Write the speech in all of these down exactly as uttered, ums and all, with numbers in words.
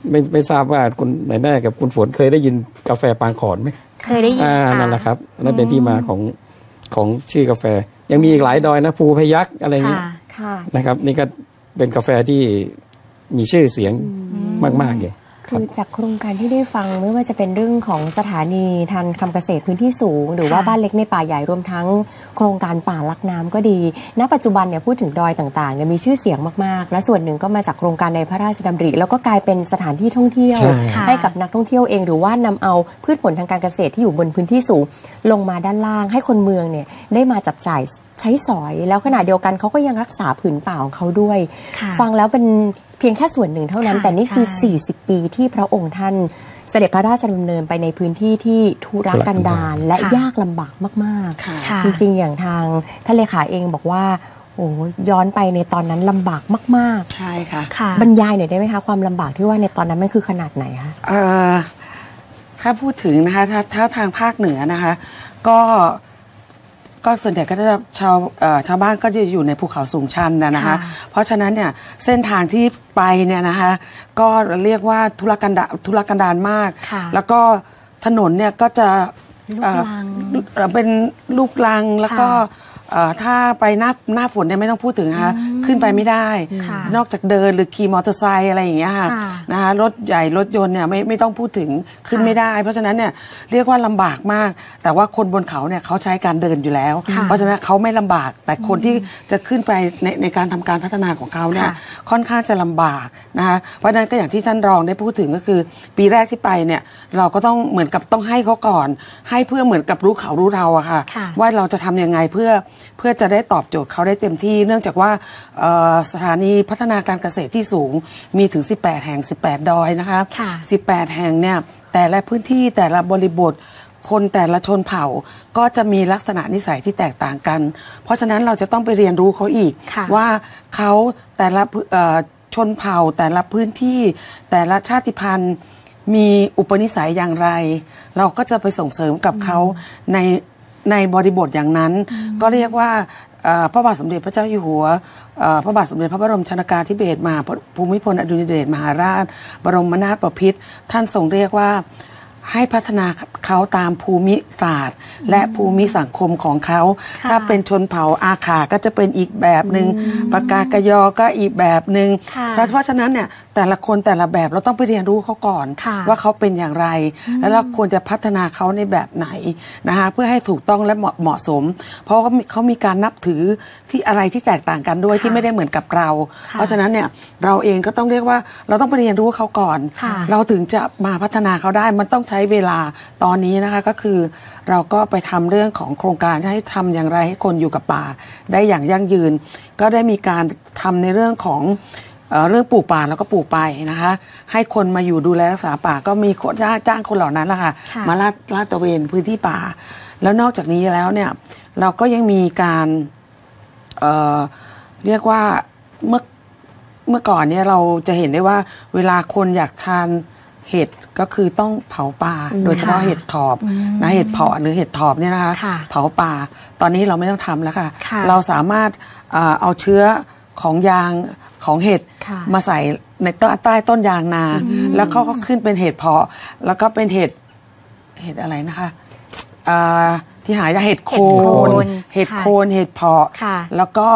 ไม่ไม่ทราบว่าคุณไหนแน่กับคุณฝนเคยได้ยินกาแฟปางขอนไหมเคยได้ยินค่ะนั่นแหละครับนั่นเป็นที่มาของของชื่อกาแฟยังมีอีกหลายดอยนะภูพยัคฆ์อะไรเงี้ยนะครับนี่ก็เป็นกาแฟที่มีชื่อเสียงมากๆเลยคือจากโครงการที่ได้ฟังไม่ว่าจะเป็นเรื่องของสถานีทันคำเกษตรพื้นที่สูงหรือว่าบ้านเล็กในป่าใหญ่รวมทั้งโครงการป่าลักน้ำก็ดีณปัจจุบันเนี่ยพูดถึงดอยต่างๆเนี่ยมีชื่อเสียงมากๆและส่วนหนึ่งก็มาจากโครงการในพระราชดำริแล้วก็กลายเป็นสถานที่ท่องเที่ยวให้กับนักท่องเที่ยวเองหรือว่านำเอาพืชผลทางการเกษตรที่อยู่บนพื้นที่สูงลงมาด้านล่างให้คนเมืองเนี่ยได้มาจับจ่ายใช้สอยแล้วขณะเดียวกันเขาก็ยังรักษาผืนป่าของเขาด้วยฟังแล้วเป็นเพียงแค่ส่วนหนึ่งเท่านั้นแต่นี่คือสี่สิบปีที่พระองค์ท่านเสด็จพระราชดำเนินไปในพื้นที่ที่ทุรกันดารและยากลำบากมากๆจริงๆอย่างทางท่านเลขาเองบอกว่าโอ้ย้อนไปในตอนนั้นลำบากมากๆใช่ค่ะบรรยายหน่อยได้ไหมคะความลำบากที่ว่าในตอนนั้นมันคือขนาดไหนคะเอ่อถ้าพูดถึงนะคะถ้าถ้าทางภาคเหนือนะคะก็ก็ส่วนใหญ่ก็จะชาวชาวบ้านก็จะอยู่ในภูเขาสูงชันนะคะเพราะฉะนั้นเนี่ยเส้นทางที่ไปเนี่ยนะคะก็เรียกว่าทุรกันดารทุรกันดารมากแล้วก็ถนนเนี่ยก็จะเป็นลูกลังแล้วก็ถ้าไปหน้าหน้าฝนเนี่ยไม่ต้องพูดถึงนะคะขึ้นไปไม่ได้นอกจากเดินหรือขี่มอเตอร์ไซค์อะไรอย่างเงี้ยค่ะนะคะรถใหญ่รถยนต์เนี่ยไม่ไม่ต้องพูดถึงขึ้นไม่ได้เพราะฉะนั้นเนี่ยเรียกว่าลำบากมากแต่ว่าคนบนเขาเนี่ยเขาใช้การเดินอยู่แล้วเพราะฉะนั้นเขาไม่ลำบากแต่คนที่จะขึ้นไปในในการทำการพัฒนาของเขาเนี่ยค่อนข้างจะลำบากนะคะเพราะฉะนั้นก็อย่างที่ท่านรองได้พูดถึงก็คือปีแรกที่ไปเนี่ยเราก็ต้องเหมือนกับต้องให้เขาก่อนให้เพื่อเหมือนกับรู้เขารู้เราอะค่ะว่าเราจะทำยังไงเพื่อเพื่อจะได้ตอบโจทย์เขาได้เต็มที่เนื่องจากว่าสถานีพัฒนาการเกษตรที่สูงมีถึงสิบแปดแห่งสิบแปดดอยนะคะสิบแปดแห่งเนี่ยแต่ละพื้นที่แต่ละบริบทคนแต่ละชนเผ่าก็จะมีลักษณะนิสัยที่แตกต่างกันเพราะฉะนั้นเราจะต้องไปเรียนรู้เขาอีกว่าเขาแต่ละชนเผ่าแต่ละพื้นที่แต่ละชาติพันธุ์มีอุปนิสัยอย่างไรเราก็จะไปส่งเสริมกับเขาในในบริบทอย่างนั้นก็เรียกว่าพระบาทสมเด็จพระเจ้าอยู่หัวพระบาทสมเด็จพระบรมชนกาธิเบศรมหาภูมิพลอดุลยเดชมหาราชบรมนาถบพิตรท่านทรงเรียกว่าให้พัฒนาเขาตามภูมิศาสตร์และภูมิสังคมของเขาถ้าเป็นชนเผ่าอาขาก็จะเป็นอีกแบบหนึ่งปากากยอก็อีกแบบหนึ่งเพราะฉะนั้นเนี่ยแต่ละคนแต่ละแบบเราต้องไปเรียนรู้เขาก่อนว่าเขาเป็นอย่างไรแล้วเราควรจะพัฒนาเขาในแบบไหนนะคะเพื่อให้ถูกต้องและเหมาะสมเพราะว่าเขามีการนับถือที่อะไรที่แตกต่างกันด้วยที่ไม่ได้เหมือนกับเราเพราะฉะนั้นเนี่ยเราเองก็ต้องเรียกว่าเราต้องไปเรียนรู้เขาก่อนเราถึงจะมาพัฒนาเขาได้มันต้องใช้เวลาตอนนี้นะคะก็คือเราก็ไปทำเรื่องของโครงการให้ทำอย่างไรให้คนอยู่กับป่าได้อย่างยั่งยืนก็ได้มีการทำในเรื่องของเอ่อเรื่องปลูกป่าแล้วก็ปลูกไปนะคะให้คนมาอยู่ดูแลรักษาป่าก็มีคนจ้างคนเหล่านั้นแหละค่ะมาลาดลาดตระเวนพื้นที่ป่าแล้วนอกจากนี้แล้วเนี่ยเราก็ยังมีการเอ่อเรียกว่าเมื่อเมื่อก่อนเนี่ยเราจะเห็นได้ว่าเวลาคนอยากทานเห็ดก็คือต้องเผาป่าโดยเฉพาะเห็ดถอบนะเห็ดเพาะหรือเห็ดถอบเนี่ยนะคะเผาป่าตอนนี้เราไม่ต้องทำแล้วค่ะเราสามารถเอาเชื้อของยางของเห็ดมาใส่ในใต้ต้นยางนาแล้วเขาก็ขึ้นเป็นเห็ดเพาะแล้วก็เป็นเห็ดเห็ดอะไรนะคะที่หายจากเห็ดโคนเห็ดโคนเห็ดเพาะแล้วก็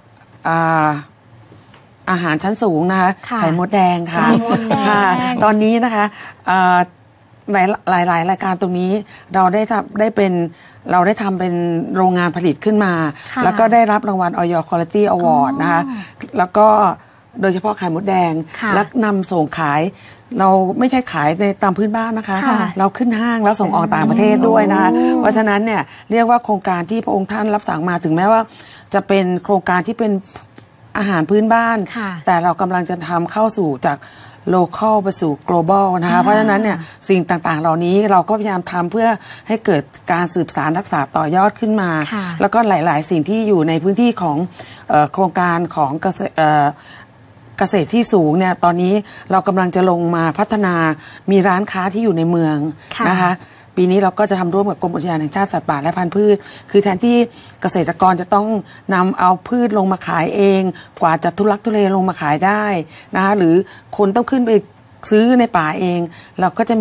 อาหารชั้นสูงนะคะไข่มดแดงค่ะค่ะตอนนี้นะคะหลายหลายหลายรายการตรงนี้เราได้ทำได้เป็นเราได้ทำเป็นโรงงานผลิตขึ้นมาแล้วก็ได้รับรางวัล ออย Quality Award นะคะแล้วก็โดยเฉพาะไข่มดแดงและนำส่งขายเราไม่ใช่ขายในตามพื้นบ้านนะคะเราขึ้นห้างแล้วส่งออกต่างประเทศด้วยนะคะเพราะฉะนั้นเนี่ยเรียกว่าโครงการที่พระองค์ท่านรับสั่งมาถึงแม้ว่าจะเป็นโครงการที่เป็นอาหารพื้นบ้านแต่เรากำลังจะทำเข้าสู่จาก local ไปสู่ global นะคะเพราะฉะนั้นเนี่ยสิ่งต่างๆเหล่านี้เราก็พยายามทำเพื่อให้เกิดการสืบสานรักษาต่อยอดขึ้นมาแล้วก็หลายๆสิ่งที่อยู่ในพื้นที่ของเอ่อโครงการของเกษตรเอ่อเกษตรที่สูงเนี่ยตอนนี้เรากำลังจะลงมาพัฒนามีร้านค้าที่อยู่ในเมืองนะคะปีนี้เราก็จะทำร่วมกับกรมอุทยานแห่งชาติสัตว์ป่าและพันธุ์พืชคือแทนที่เกษตรกรจะต้องนำเอาพืชลงมาขายเองกว่าจะทุลักทุเลลงมาขายได้นะคะหรือคนต้องขึ้นไปซื้อในป่าเองเราก็จะ